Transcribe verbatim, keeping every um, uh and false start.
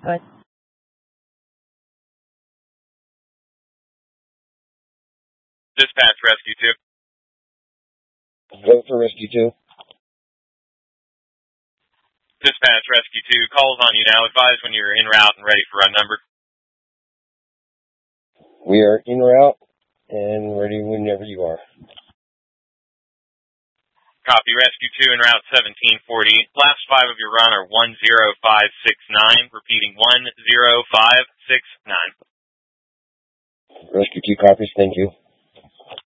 Good. Dispatch Rescue two. Go for Rescue two. Dispatch Rescue two, calls on you now. Advise when you're en route and ready for run number. We are en route and ready whenever you are. Copy, Rescue two en route seventeen forty. Last five of your run are one zero five six nine. Repeating one zero five six nine. Rescue two copies, thank you.